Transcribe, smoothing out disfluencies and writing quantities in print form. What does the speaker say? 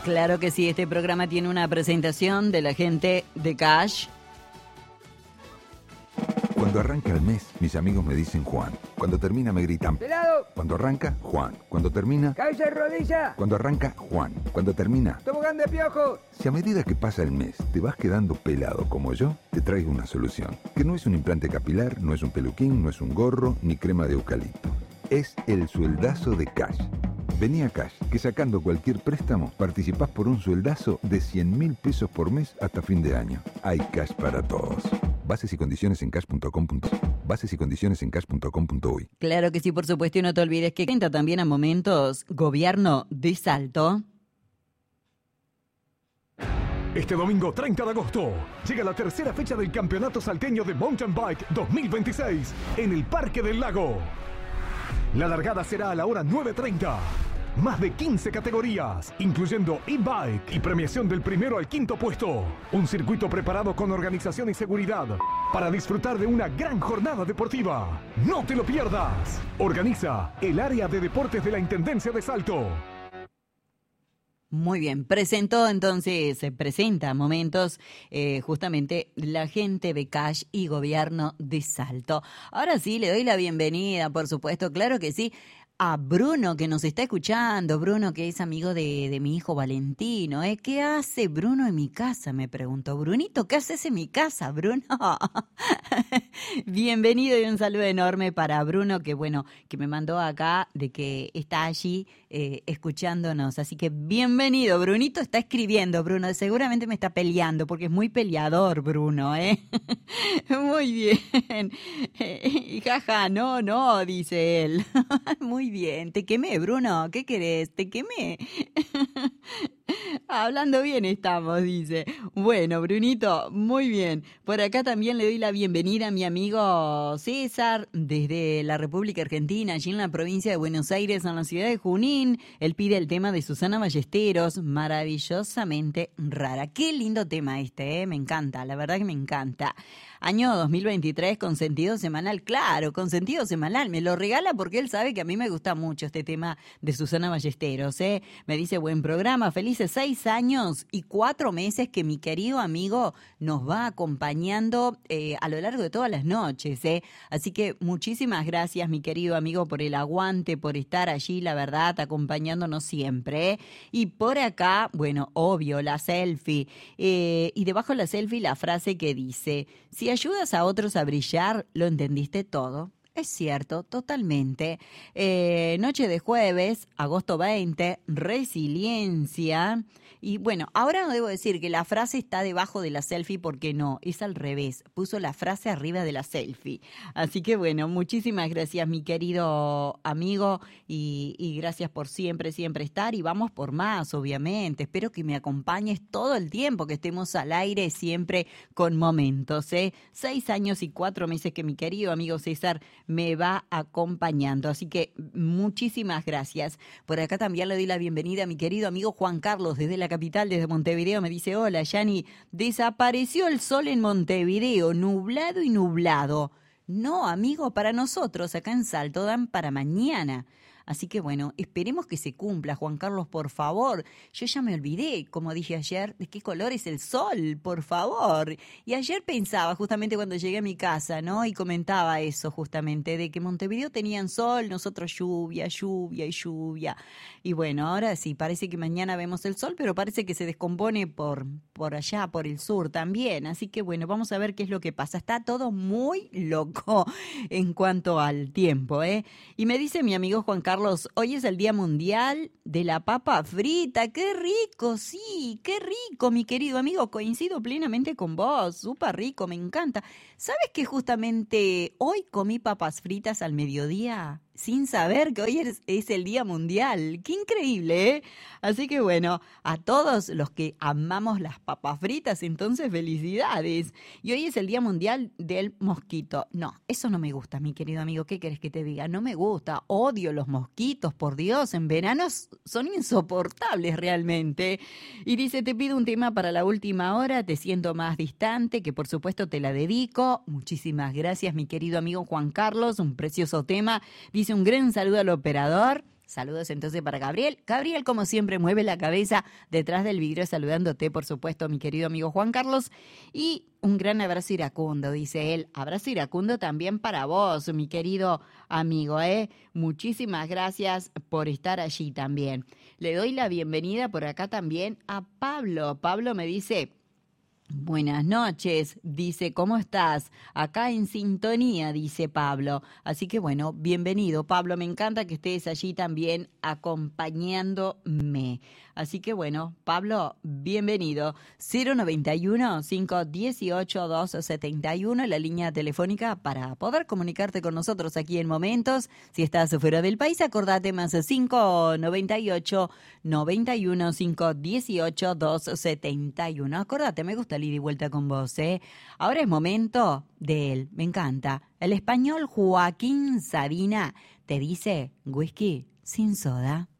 Claro que sí, este programa tiene una presentación de la gente de Cash. Cuando arranca el mes, mis amigos me dicen Juan. Cuando termina me gritan ¡Pelado! Cuando arranca, Juan. Cuando termina, ¡Cabeza y rodilla! cuando arranca, Juan. Cuando termina, ¡Tobogán de piojo! si a medida que pasa el mes te vas quedando pelado como yo, te traigo una solución. Que no es un implante capilar, no es un peluquín, no es un gorro, ni crema de eucalipto. Es el sueldazo de Cash. Vení a Cash, que sacando cualquier préstamo, participás por un sueldazo de 100.000 pesos por mes hasta fin de año. Hay Cash para todos. Bases y condiciones en cash.com.uy. Claro que sí, por supuesto, y no te olvides que cuenta también a momentos Gobierno de Salto. Este domingo 30 de agosto llega la tercera fecha del Campeonato Salteño de Mountain Bike 2026 en el Parque del Lago. La largada será a la hora 9:30. Más de 15 categorías, incluyendo e-bike y premiación del primero al quinto puesto. Un circuito preparado con organización y seguridad para disfrutar de una gran jornada deportiva. ¡No te lo pierdas! Organiza el área de deportes de la Intendencia de Salto. Muy bien, se presenta momentos justamente la gente de Cash y Gobierno de Salto. Ahora sí, le doy la bienvenida, por supuesto, claro que sí, a Bruno, que nos está escuchando. Bruno, que es amigo de mi hijo Valentino. ¿Qué hace Bruno en mi casa? Me preguntó. Brunito, ¿qué haces en mi casa, Bruno? Bienvenido y un saludo enorme para Bruno, que bueno, que me mandó acá de que está allí escuchándonos. Así que bienvenido, Brunito está escribiendo, Bruno. Seguramente me está peleando, porque es muy peleador, Bruno, Muy bien. Jaja, no, dice él. Muy bien, te quemé, Bruno, ¿qué querés? Te quemé. Hablando bien estamos, dice. Bueno, Brunito, muy bien. Por acá también le doy la bienvenida a mi amigo César, desde la República Argentina, allí en la provincia de Buenos Aires, en la ciudad de Junín. Él pide el tema de Susana Ballesteros, maravillosamente rara. Qué lindo tema este, me encanta, la verdad que me encanta. Año 2023 con sentido semanal, claro, con sentido semanal. Me lo regala porque él sabe que a mí me gusta mucho este tema de Susana Ballesteros, Me dice, buen programa, felices 6 años y 4 meses que mi querido amigo nos va acompañando a lo largo de todas las noches, Así que muchísimas gracias, mi querido amigo, por el aguante, por estar allí, la verdad, acompañándonos siempre, Y por acá, bueno, obvio, la selfie. Y debajo de la selfie la frase que dice, si ayudas a otros a brillar, lo entendiste todo. Es cierto, totalmente. Noche de jueves, agosto 20, resiliencia. Y bueno, ahora no debo decir que la frase está debajo de la selfie porque no, es al revés. Puso la frase arriba de la selfie. Así que bueno, muchísimas gracias, mi querido amigo, y gracias por siempre estar. Y vamos por más, obviamente. Espero que me acompañes todo el tiempo, que estemos al aire siempre con momentos. 6 años y 4 meses que mi querido amigo César me va acompañando. Así que muchísimas gracias. Por acá también le doy la bienvenida a mi querido amigo Juan Carlos desde la capital, desde Montevideo. Me dice, hola, Yani, desapareció el sol en Montevideo, nublado y nublado. No, amigo, para nosotros acá en Salto dan para mañana. Así que bueno, esperemos que se cumpla, Juan Carlos, por favor. Yo ya me olvidé, como dije ayer, de qué color es el sol, por favor. Y ayer pensaba, justamente cuando llegué a mi casa, ¿no? Y comentaba eso justamente, de que Montevideo tenían sol, nosotros lluvia. Y bueno, ahora sí, parece que mañana vemos el sol, pero parece que se descompone por allá, por el sur también. Así que bueno, vamos a ver qué es lo que pasa. Está todo muy loco en cuanto al tiempo, Y me dice mi amigo Juan Carlos, hoy es el Día Mundial de la Papa Frita. ¡Qué rico! Sí, qué rico, mi querido amigo. Coincido plenamente con vos. Súper rico, me encanta. ¿Sabes que justamente hoy comí papas fritas al mediodía? Sin saber que hoy es el Día Mundial. ¡Qué increíble! Así que bueno, a todos los que amamos las papas fritas, entonces felicidades. Y hoy es el Día Mundial del Mosquito. No, eso no me gusta, mi querido amigo. ¿Qué querés que te diga? No me gusta. Odio los mosquitos, por Dios. En verano son insoportables realmente. Y dice, te pido un tema para la última hora. Te siento más distante, que por supuesto te la dedico. Muchísimas gracias, mi querido amigo Juan Carlos. Un precioso tema. Dice, un gran saludo al operador. Saludos entonces para Gabriel. Gabriel, como siempre, mueve la cabeza detrás del vidrio saludándote, por supuesto, mi querido amigo Juan Carlos. Y un gran abrazo iracundo, dice él. Abrazo iracundo también para vos, mi querido amigo, ¿eh? Muchísimas gracias por estar allí también. Le doy la bienvenida por acá también a Pablo. Pablo me dice... Buenas noches, dice, ¿cómo estás? Acá en sintonía, dice Pablo. Así que bueno, bienvenido, Pablo. Me encanta que estés allí también acompañándome. Así que bueno, Pablo, bienvenido. 091-518-271, la línea telefónica para poder comunicarte con nosotros aquí en Momentos. Si estás fuera del país, acordate más 598-91-518-271. Acordate, me gusta el ida y vuelta con vos, ¿eh? Ahora es momento de él, me encanta. El español Joaquín Sabina te dice whisky sin soda.